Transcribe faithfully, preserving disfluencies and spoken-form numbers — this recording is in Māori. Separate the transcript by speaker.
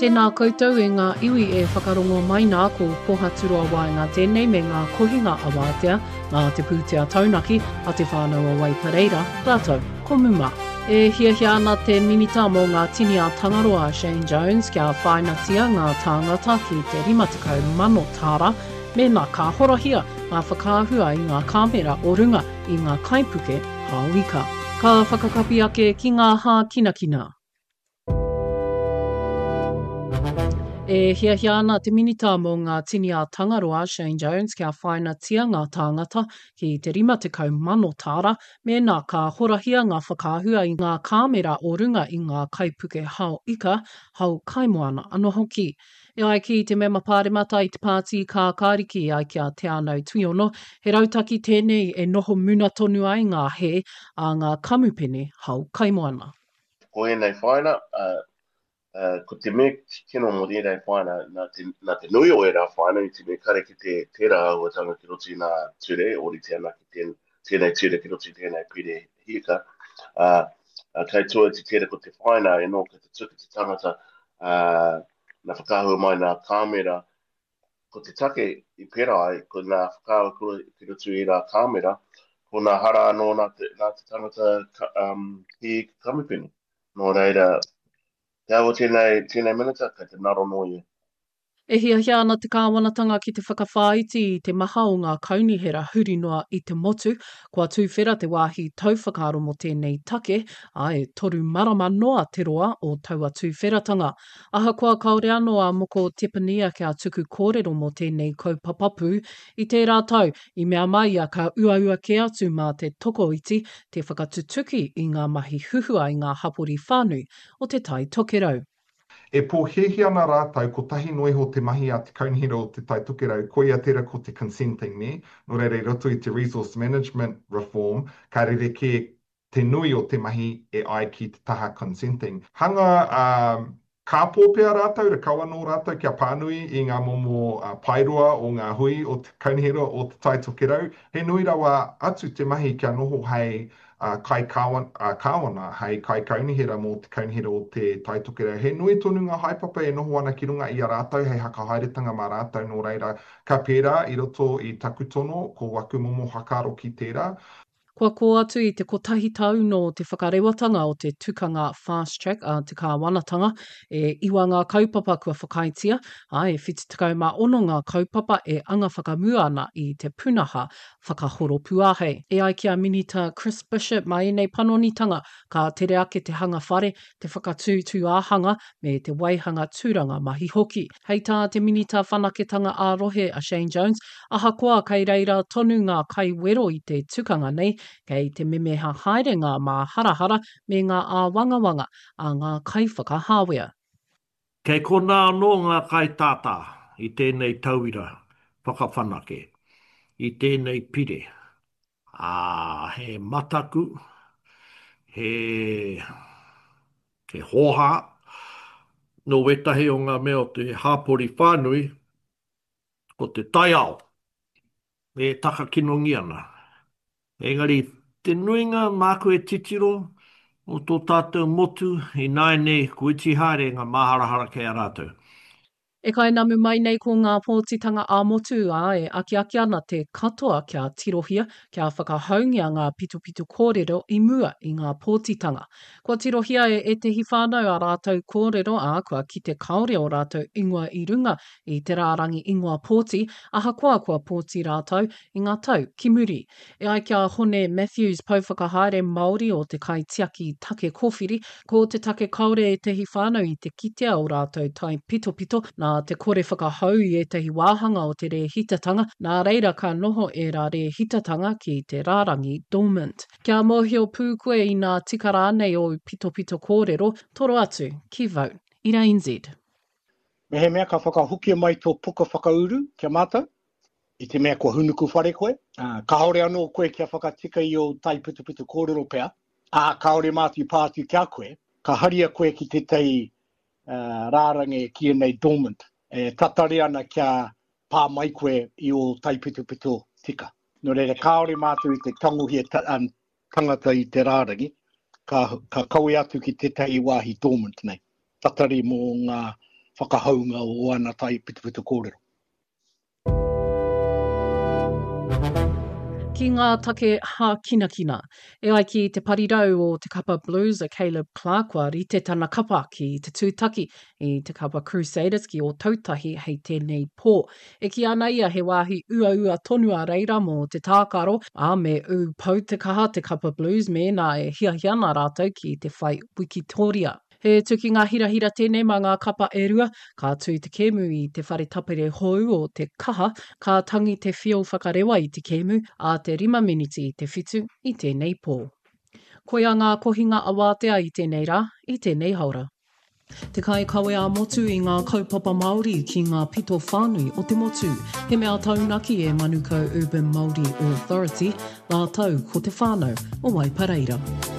Speaker 1: Tēnā koutou e ngā iwi e whakarongo mai nā ko poha turua waenga tēnei me ngā kohinga awātea, ngā te pūtea taunaki a te whānau a Waipareira, rātou, ko muma. E hiahia ana te minita mō ngā tini a Tangaroa Shane Jones kia whainatia ngā tāngata ki te rimatakau mano tāra, me nā ka horahia ngā whakaahua i ngā kāmera o runga i ngā kaipuke hāwika. Ka whakakapi ake ki ngā hā kinakina. E hiahia ana te minita mō ngā tini a Tangaroa Shane Jones kia whainatia ngā tāngata ki te rimatakau mano tāra, me nā ka horahia ngā whakaahua i ngā kāmera o runga i ngā kaipuke hao ika, hau kaimoana anō hoki. E ai ki te mema pāremata i te pāti ka kāriki ai kia te anau tuiono, he rautaki tēnei e noho muna tonu ai ngā he a ngā kamupene hau kaimoana.
Speaker 2: Ko e nei whaina, uh, uh, ko te me kino mo re nei whaina, nā te, nā te nui o e rā whaina, i te me kare ki te tērā auatanga ki roti nā ture, ori tēnā ki tēn, tēnei ture ki roti tēnei pire hika. Uh, uh, kei tua te tēra ko te whaina, e no ka te tuki te tangata, uh, nā whakahua mai nā kāmera, ko te take i pera ai, ko nā whakahua kua ki rotu i rā kāmera, ko nā hara anō nā te, nā te tangata um, hi kamupene. Nō reira, te awa tēnei, tēnei minita, ka te naro noia.
Speaker 1: E hiahia ana te kāwanatanga ki te whakawhāiti i te maha o ngā kaunihera huri noa i te motu, kua tūwhera te wāhi tauwhakaro mo tēnei take, ai toru marama noa te roa o taua tūwheratanga. Aha kua kaore anoa moko tepania kia tuku kōrero mo tēnei kaupapapu i tērā tau, i mea mai a ka uaua ke atu mā te tokoiti, te whakatutuki i ngā mahi huhua i ngā hapori whānui o te tai tokerau.
Speaker 3: E pōhehi ana rātau ko tahi noiho te mahi a te kaunihera o te tai tokerau, ko ia tera ko te consenting me, no reira i roto i te resource management reform, ka rereke te nui o te mahi e ai ki te taha consenting. Hanga um, ka pōpea rātau, ra kaua no rātau kia pānui i ngā momo uh, pairua o ngā hui o te kaunihera o te tai tokerau, he nui rawa atu te mahi kia noho hei Uh, kai kawana, uh, kawana, hei kai kaunihera mō te kaunihera o te tai tokerau. He nui tonu ngā haipapa e noho ana ki runga i a rātau, hei hakahairetanga mā rātau no reira. Ka pērā i roto i takutono, ko waku momo hakaro ki tērā.
Speaker 1: Kua ko atu i te kotahi tau no te whakarewatanga o te tukanga fast track a te kāwanatanga, e iwa ngā kaupapa kua whakaitia, a e whititakau mā ono ngā kaupapa e anga whakamua ana i te punaha whakahoro puahe. E ai kia minita Chris Bishop mai nei panonitanga ka tere ake te hanga whare, te whakatūtū āhanga me te waihanga tūranga mahi hoki. Hei tā te minita whanaketanga ārohe a Shane Jones, aha koa kei reira tonu ngā kai wero i te tukanga nei, kei te memeha haerenga mā harahara me ngā āwangawanga a ngā kai whakahāwea.
Speaker 4: Kei kona anō ngā kai tātā i tēnei tauira whakawhanake, i tēnei pire. Ā, he mataku, he, he hoha, no wetahe o ngā mea o te hāpori whānui, ko te tai ao, e taka kinongi ana. Engari, te nuinga māku e titiro o tō tātou motu i nai nei kuiti haere ngā māharahara kei a rātou.
Speaker 1: E kai namu mai nei ko ngā pōtitanga a motu a e aki aki ana te katoa kia tirohia, kia whakahaungia ngā pitupitu kōrero i mua i ngā pōtitanga. Kua tirohia e, e te hi whānau a rātou kōrero a kua ki te kaore o rātou ingoa i runga i te rārangi ingoa pōti, aha koa kua pōti rātou i ngā tau ki muri. E ai kia hone Matthews pauwhakahaere Māori o te kai tiaki take kōwhiri, ko te take kaore e te hi whānau i te kitea o rātou tai pitopito, nā te kore whakahau i e tehi wāhanga o te re hitatanga, nā reira ka noho e rā re hitatanga ki te rārangi dormant. Kia mōhio pūkoe i nā tika rānei o pito pito kōrero, toro atu ki Vote i R A N Z.
Speaker 5: Me he mea ka whakahukia mai tō puka whakauru kia mātou, i te mea kua hunuku whare koe. Uh, ka haore anō koe kia whakatika i o tai pito pito kōrero pea. A ka haore mātu i pātu kia koe, ka haria koe ki te tei Uh, rārangi kia nei dormant. E tatari ana kia pā mai koe i o tai pito pito tika. No reira kaore mātu i te tanguhia ta, um, tangata i te rārangi, ka, ka kaue atu ki te tei wāhi dormant nei. Tatari mō ngā whakahaunga o ana tai pitupitu kōrero.
Speaker 1: Ki ngā take hā kina kina, e ai ki te parirau o te kapa Blues a Caleb Clark wa ri te tana kapa ki te tūtaki i te kapa Crusaders ki o tautahi hei tēnei pō. E ki ana ia he wāhi ua ua tonu a reira mō te tākaro, a me u pau te kaha te kapa Blues me nā e hia hiana rātou ki te whai Wikitoria. He tuki ngā hirahira tēnei mā ngā kapa e rua, ka tū te kēmu i te whare tapere hou o te kaha, ka tangi te whio whakarewa i te kēmu, a te rima miniti i te whitu i tēnei pō. Koia ngā kohinga awātea i tēnei rā, i tēnei haura. Te kai kawe a motu i ngā kaupapa Māori ki ngā pito whānui o te motu. He mea taunaki e Manukau Urban Māori Authority, la tau ko te whānau o Waipareira.